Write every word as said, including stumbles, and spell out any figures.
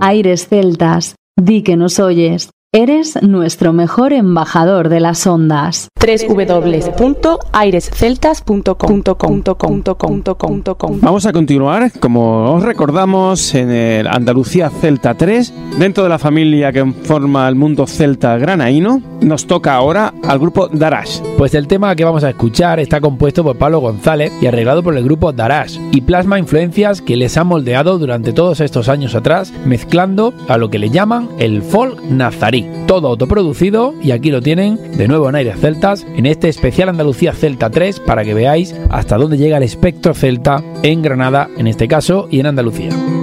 Aires Celtas, di que nos oyes. Eres nuestro mejor embajador de las ondas. doble u doble u doble u punto aires celtas punto com. Vamos a continuar, como os recordamos, en el Andalucía Celta tres, dentro de la familia que forma el mundo celta granaíno. Nos toca ahora al grupo Darash. Pues el tema que vamos a escuchar está compuesto por Pablo González y arreglado por el grupo Darash, y plasma influencias que les han moldeado durante todos estos años atrás, mezclando a lo que le llaman el folk nazarí. Todo autoproducido, y aquí lo tienen de nuevo en Aires Celtas, en este especial Andalucía Celta tres, para que veáis hasta dónde llega el espectro celta en Granada, en este caso, y en Andalucía.